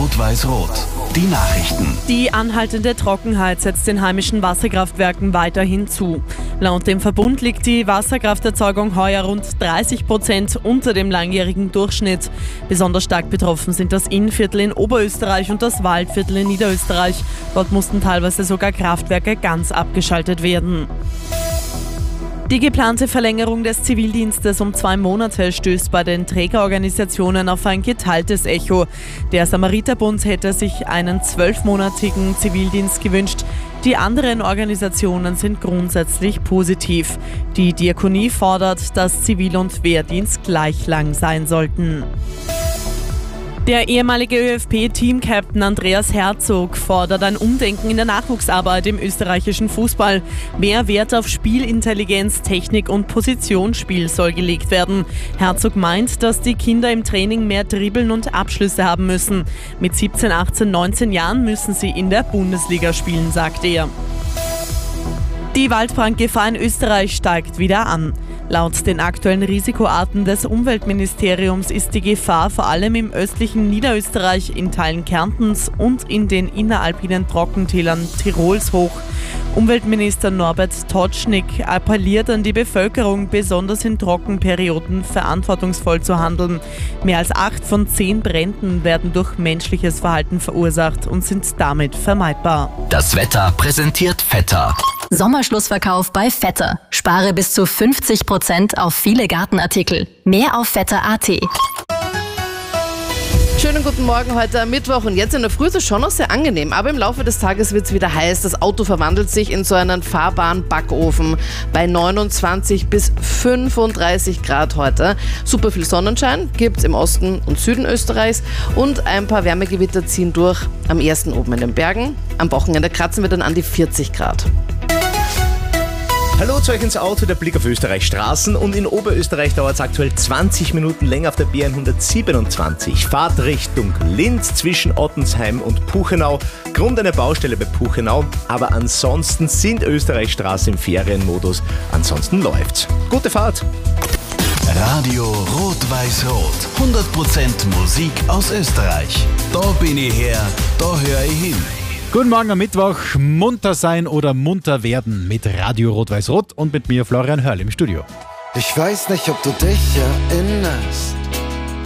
Rot-Weiß-Rot. Die Nachrichten. Die anhaltende Trockenheit setzt den heimischen Wasserkraftwerken weiterhin zu. Laut dem Verbund liegt die Wasserkrafterzeugung heuer rund 30% unter dem langjährigen Durchschnitt. Besonders stark betroffen sind das Innviertel in Oberösterreich und das Waldviertel in Niederösterreich. Dort mussten teilweise sogar Kraftwerke ganz abgeschaltet werden. Die geplante Verlängerung des Zivildienstes um 2 Monate stößt bei den Trägerorganisationen auf ein geteiltes Echo. Der Samariterbund hätte sich einen 12-monatigen Zivildienst gewünscht. Die anderen Organisationen sind grundsätzlich positiv. Die Diakonie fordert, dass Zivil- und Wehrdienst gleich lang sein sollten. Der ehemalige ÖFB-Team-Captain Andreas Herzog fordert ein Umdenken in der Nachwuchsarbeit im österreichischen Fußball. Mehr Wert auf Spielintelligenz, Technik und Positionsspiel soll gelegt werden. Herzog meint, dass die Kinder im Training mehr Dribbeln und Abschlüsse haben müssen. Mit 17, 18, 19 Jahren müssen sie in der Bundesliga spielen, sagt er. Die Waldbrandgefahr in Österreich steigt wieder an. Laut den aktuellen Risikoarten des Umweltministeriums ist die Gefahr vor allem im östlichen Niederösterreich, in Teilen Kärntens und in den inneralpinen Trockentälern Tirols hoch. Umweltminister Norbert Totschnig appelliert an die Bevölkerung, besonders in Trockenperioden verantwortungsvoll zu handeln. Mehr als 8 von 10 Bränden werden durch menschliches Verhalten verursacht und sind damit vermeidbar. Das Wetter präsentiert Vetter. Sommerschlussverkauf bei Vetter. Spare bis zu 50% auf viele Gartenartikel. Mehr auf vetter.at. Schönen guten Morgen heute am Mittwoch und jetzt in der Früh ist es schon noch sehr angenehm, aber im Laufe des Tages wird es wieder heiß. Das Auto verwandelt sich in so einen fahrbaren Backofen bei 29 bis 35 Grad heute. Super viel Sonnenschein gibt es im Osten und Süden Österreichs und ein paar Wärmegewitter ziehen durch, am ersten oben in den Bergen. Am Wochenende kratzen wir dann an die 40 Grad. Hallo zu euch ins Auto, der Blick auf Österreichs Straßen und in Oberösterreich dauert es aktuell 20 Minuten länger auf der B127. Fahrt Richtung Linz zwischen Ottensheim und Puchenau. Grund eine Baustelle bei Puchenau, aber ansonsten sind Österreichs Straßen im Ferienmodus. Ansonsten läuft's. Gute Fahrt! Radio Rot-Weiß-Rot. 100% Musik aus Österreich. Da bin ich her, da höre ich hin. Guten Morgen am Mittwoch. Munter sein oder munter werden mit Radio Rot-Weiß-Rot und mit mir Florian Hörl im Studio. Ich weiß nicht, ob du dich erinnerst.